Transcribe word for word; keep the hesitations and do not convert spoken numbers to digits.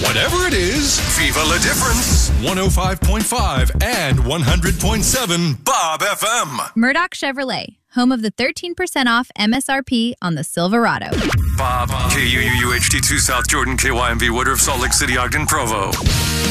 Whatever it is, Viva la difference. one oh five point five and one hundred point seven Bob F M. Murdoch Chevrolet, home of the thirteen percent off M S R P on the Silverado. Bob, K U U U H D two South Jordan, K Y M B Woodruff, Salt Lake City, Ogden, Provo.